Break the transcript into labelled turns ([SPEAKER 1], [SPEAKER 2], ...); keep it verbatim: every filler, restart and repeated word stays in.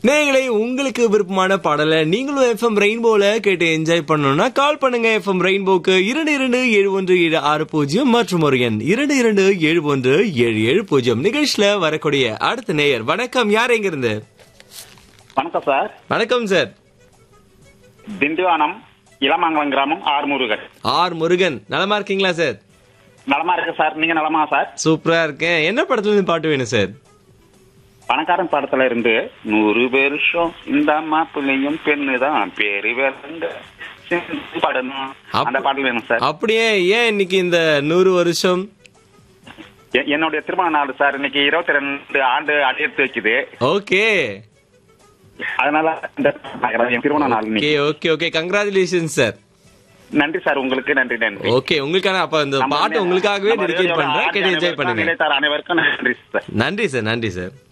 [SPEAKER 1] நீங்களே உங்களுக்கு விருப்பமான பாடலை நீங்களும் எஃப்எம் ரெயின்போல கேட்டு என்ஜாய் பண்ணணும்னா கால் பண்ணுங்க. எஃப்எம் ரெயின்போக்கு இரண்டு இரண்டு ஏழு ஒன்று ஏழு ஆறு பூஜ்ஜியம் மற்றும் ஒரு எண் இரண்டு இரண்டு ஏழு ஒன்று ஏழு ஏழு பூஜ்ஜியம். நிகழ்ச்சியில வரக்கூடிய அடுத்த நேயர் வணக்கம். யார் எங்க இருந்து?
[SPEAKER 2] வணக்கம் சார்.
[SPEAKER 1] வணக்கம் சார்.
[SPEAKER 2] திண்டிவனம் இளமங்கலம் கிராமம் ஆர் முருகன்.
[SPEAKER 1] ஆர் முருகன் நலமா இருக்கீங்களா சார்?
[SPEAKER 2] நலமா இருக்கு சார். நீங்க நலமா சார்?
[SPEAKER 1] சூப்பரா இருக்கேன். என்ன படத்துல இருந்து பாட்டு வேணும் சார்?
[SPEAKER 2] பணக்காரன் படத்துல இருந்து நூறு வருஷம் இந்த மாப்பிள்ளையும் பெண்ணு தான் பேரு வேற படணும் அந்த பாடல் வேணும் சார்.
[SPEAKER 1] அப்படியே ஏன் இன்னைக்கு இந்த நூறு வருஷம்?
[SPEAKER 2] என்னுடைய திருமண நாள் சார். இன்னைக்கு இருபத்தி ரெண்டு ஆண்டு அடியெடுத்து வைக்குது.
[SPEAKER 1] ஓகே,
[SPEAKER 2] அதனால என் திருமண நாள்.
[SPEAKER 1] Okay okay congratulation sir.
[SPEAKER 2] நன்றி சார். உங்களுக்கு நன்றி. நன்றி.
[SPEAKER 1] ஓகே, உங்களுக்கான அப்ப இந்த பாட்டு உங்களுக்காகவே டெடிகேட் பண்றேன். கேட்டு என்ஜாய் பண்ணுங்க.
[SPEAKER 2] அனைவருக்கும் நன்றி சார்.
[SPEAKER 1] நன்றி சார். நன்றி சார்.